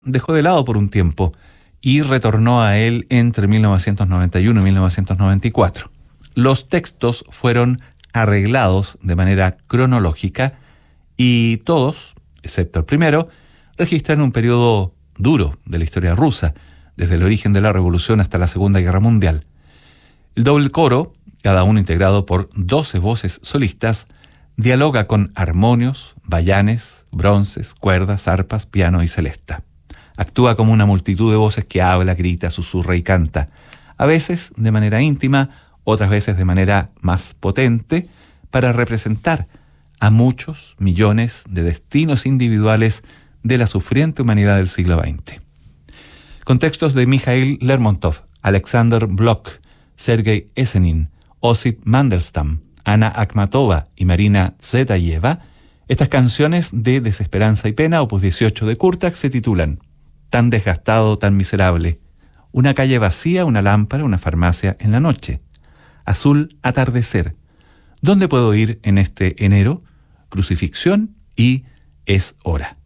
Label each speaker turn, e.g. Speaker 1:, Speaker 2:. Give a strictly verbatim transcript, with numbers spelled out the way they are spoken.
Speaker 1: dejó de lado por un tiempo y retornó a él entre mil novecientos noventa y uno y mil novecientos noventa y cuatro. Los textos fueron arreglados de manera cronológica y todos, excepto el primero, registran un periodo duro de la historia rusa, desde el origen de la revolución hasta la Segunda Guerra Mundial. El doble coro, cada uno integrado por doce voces solistas, dialoga con armonios, bayanes, bronces, cuerdas, arpas, piano y celesta. Actúa como una multitud de voces que habla, grita, susurra y canta, a veces de manera íntima, otras veces de manera más potente, para representar a muchos millones de destinos individuales de la sufriente humanidad del siglo veinte. Con textos de Mikhail Lermontov, Alexander Blok, Sergei Esenin, Osip Mandelstam, Ana Akhmatova y Marina Tsvetaeva, estas canciones de desesperanza y pena, opus dieciocho de Kurtak, se titulan Tan desgastado, tan miserable, una calle vacía, una lámpara, una farmacia en la noche, azul atardecer, ¿dónde puedo ir en este enero? Crucifixión y es hora.